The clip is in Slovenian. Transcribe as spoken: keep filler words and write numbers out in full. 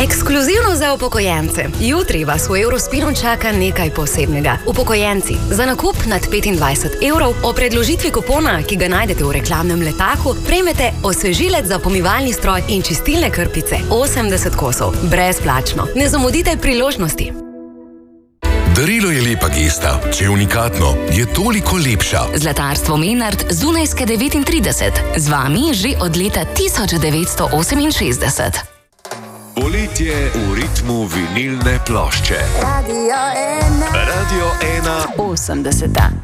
Ekskluzivno za upokojence. Jutri vas v Eurospinu čaka nekaj posebnega. Upokojenci, za nakup nad petindvajset evrov o predložitvi kupona, ki ga najdete v reklamnem letaku, prejmete osvežilec za pomivalni stroj in čistilne krpice osemdeset kosov. Brezplačno. Ne zamudite priložnosti. Darilo je lepa gesta. Če je unikatno, je toliko lepša. Zlatarstvo Menard Zunajske devetintrideset. Z vami že od leta tisoč devetsto oseminšestdeset. Poletje v ritmu vinilne plošče. Radio ena. Radio ena. osemdeseta.